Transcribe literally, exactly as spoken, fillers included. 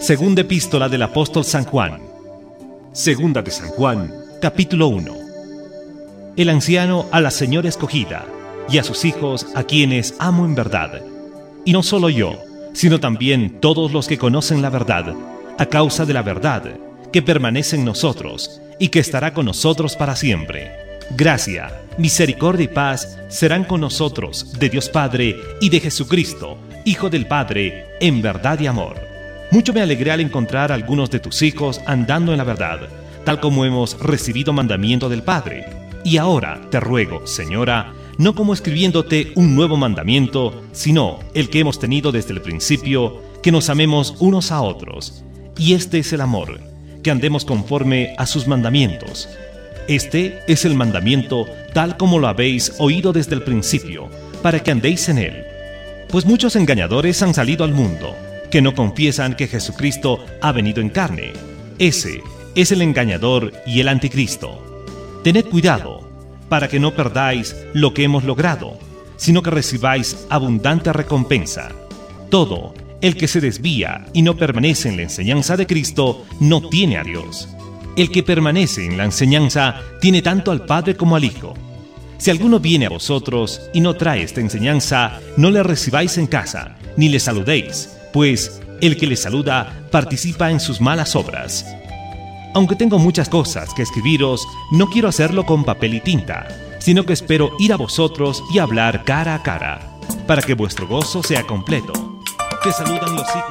Segunda epístola del apóstol San Juan. Segunda de San Juan, capítulo uno. El anciano a la señora escogida, y a sus hijos a quienes amo en verdad. Y no solo yo, sino también todos los que conocen la verdad, a causa de la verdad, que permanece en nosotros, y que estará con nosotros para siempre. Gracia, misericordia y paz serán con nosotros, de Dios Padre y de Jesucristo, Hijo del Padre, en verdad y amor. Mucho me alegré al encontrar a algunos de tus hijos andando en la verdad, tal como hemos recibido mandamiento del Padre. Y ahora te ruego, Señora, no como escribiéndote un nuevo mandamiento, sino el que hemos tenido desde el principio, que nos amemos unos a otros. Y este es el amor, que andemos conforme a sus mandamientos. Este es el mandamiento tal como lo habéis oído desde el principio, para que andéis en él. Pues muchos engañadores han salido al mundo, que no confiesan que Jesucristo ha venido en carne. Ese es el engañador y el anticristo. Tened cuidado, para que no perdáis lo que hemos logrado, sino que recibáis abundante recompensa. Todo el que se desvía y no permanece en la enseñanza de Cristo no tiene a Dios. El que permanece en la enseñanza tiene tanto al Padre como al Hijo. Si alguno viene a vosotros y no trae esta enseñanza, no le recibáis en casa, ni le saludéis, pues el que le saluda participa en sus malas obras. Aunque tengo muchas cosas que escribiros, no quiero hacerlo con papel y tinta, sino que espero ir a vosotros y hablar cara a cara, para que vuestro gozo sea completo. Te saludan los hijos